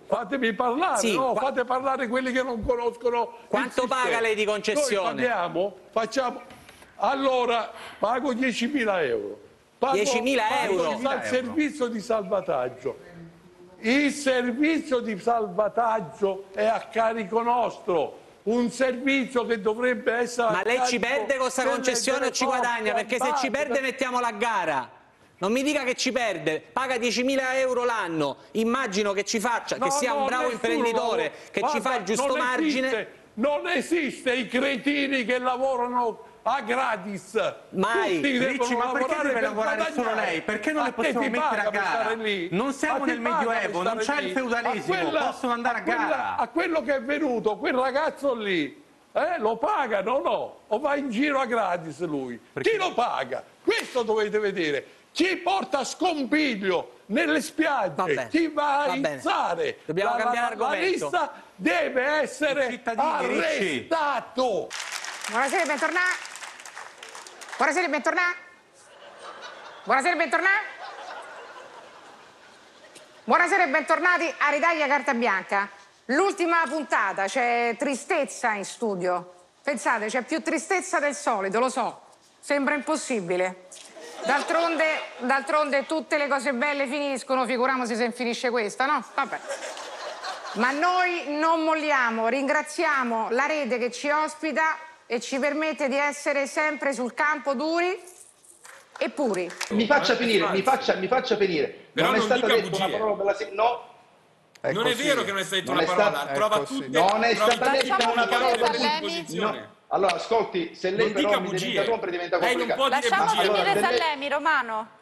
Fatemi parlare, Sì, no? Fate parlare quelli che non conoscono. Quanto paga lei di concessione? Noi facciamo. Allora, pago 10.000 euro. 10.000 euro? Il servizio di salvataggio. Il servizio di salvataggio è a carico nostro. Un servizio che dovrebbe essere. Ma lei ci perde con questa concessione o ci guadagna? Perché se ci perde mettiamo la gara. Non mi dica che ci perde, paga 10.000 euro l'anno, immagino che ci faccia, che sia un bravo imprenditore, che ci fa il giusto margine. Non esiste i cretini che lavorano a gratis. Mai. Ricci, ma perché deve lavorare solo lei? Perché non le possiamo mettere a gara? Non siamo nel Medioevo, non c'è il feudalesimo, possono andare a gara. A quello che è venuto, quel ragazzo lì, lo pagano o no? O va in giro a gratis lui? Chi lo paga? Questo dovete vedere. Chi porta scompiglio nelle spiagge, chi va a izzare la lista deve essere arrestato. Buonasera e bentornati. Buonasera e bentornati. Buonasera e bentornati. Buonasera e bentornati a Ridaglia Carta Bianca. L'ultima puntata, c'è tristezza in studio. Pensate, c'è più tristezza del solito, lo so. Sembra impossibile. D'altronde tutte le cose belle finiscono, figuriamoci se finisce questa, no? Vabbè. Ma noi non molliamo, ringraziamo la rete che ci ospita e ci permette di essere sempre sul campo duri e puri. Mi faccia finire, mi faccia finire. Però non è stata detta bugie. una parola bella no. Non è vero che non è stata detta una parola, trova tutte. Non è stata detta una parola posizione. Allora, ascolti, se lei però mi deve interrompere diventa complicato. Lei non può dire Lasciamo bugie. finire Sallemi, Romano.